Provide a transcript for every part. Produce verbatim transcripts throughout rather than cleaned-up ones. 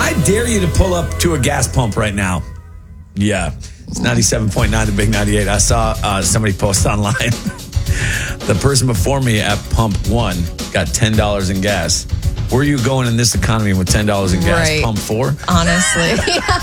I dare you to pull up to a gas pump right now. Yeah. It's ninety-seven point nine to Big ninety-eight. I saw uh, somebody post online. The person before me at pump one got ten dollars in gas. Where are you going in this economy with ten dollars in gas? Right. Pump four? Honestly.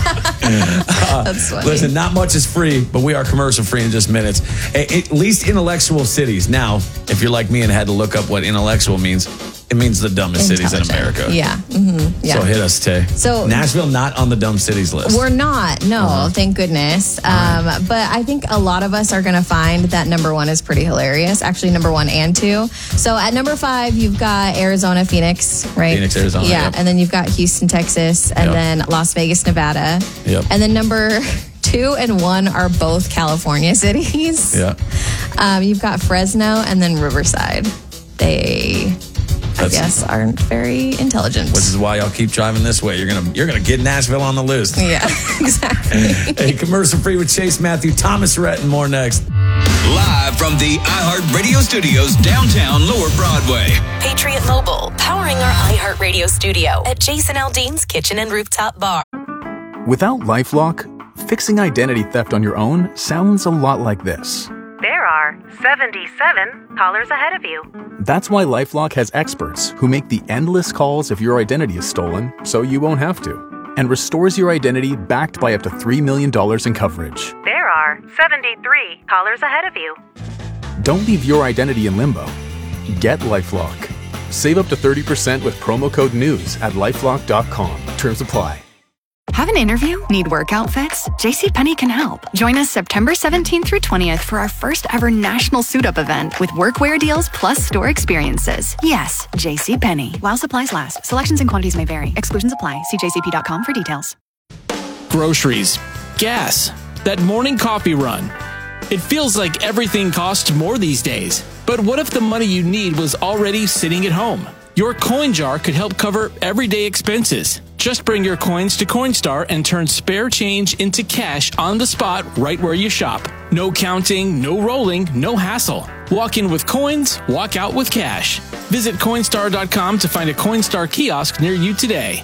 uh, That's funny. Listen, not much is free, but we are commercial free in just minutes. At, at least intellectual cities. Now, if you're like me and had to look up what intellectual means, it means the dumbest cities in America. Yeah. Mm-hmm. Yeah. So hit us, Tay. So Nashville not on the dumb cities list. We're not. No, uh-huh. Thank goodness. Um, right. But I think a lot of us are going to find that number one is pretty hilarious. Actually, number one and two. So at number five, you've got Arizona, Phoenix, right? Phoenix, Arizona. Yeah. Yep. And then you've got Houston, Texas, and yep. then Las Vegas, Nevada. Yep. And then number two and one are both California cities. Yeah. Um, you've got Fresno and then Riverside. They... That's, I guess aren't very intelligent. Which is why y'all keep driving this way. You're gonna you're gonna get Nashville on the list. Yeah, exactly. Hey, commercial free with Chase Matthew, Thomas Rhett, and more next. Live from the iHeartRadio studios downtown Lower Broadway. Patriot Mobile, powering our iHeartRadio studio at Jason Aldean's Kitchen and Rooftop Bar. Without LifeLock, fixing identity theft on your own sounds a lot like this. There are seventy-seven callers ahead of you. That's why LifeLock has experts who make the endless calls if your identity is stolen, so you won't have to, and restores your identity backed by up to three million dollars in coverage. There are seventy-three callers ahead of you. Don't leave your identity in limbo. Get LifeLock. Save up to thirty percent with promo code NEWS at lifelock dot com. Terms apply. Have an interview? Need work outfits? JCPenney can help. Join us September seventeenth through twentieth for our first ever national suit-up event with workwear deals plus store experiences. Yes, JCPenney. While supplies last. Selections and quantities may vary. Exclusions apply. See j c p dot com for details. Groceries. Gas. That morning coffee run. It feels like everything costs more these days. But what if the money you need was already sitting at home? Your coin jar could help cover everyday expenses. Just bring your coins to Coinstar and turn spare change into cash on the spot right where you shop. No counting, no rolling, no hassle. Walk in with coins, walk out with cash. Visit Coinstar dot com to find a Coinstar kiosk near you today.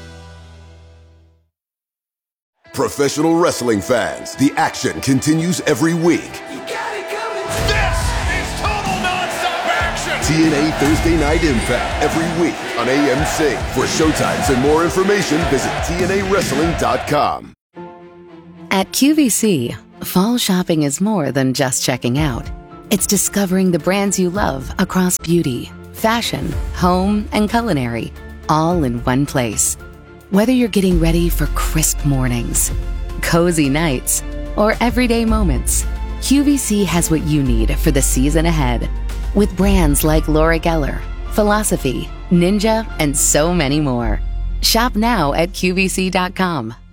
Professional wrestling fans, the action continues every week. T N A Thursday Night Impact every week on A M C. For showtimes and more information, visit T N A wrestling dot com. At Q V C, fall shopping is more than just checking out. It's discovering the brands you love across beauty, fashion, home, and culinary, all in one place. Whether you're getting ready for crisp mornings, cozy nights, or everyday moments, Q V C has what you need for the season ahead. With brands like Laura Geller, Philosophy, Ninja, and so many more. Shop now at Q V C dot com.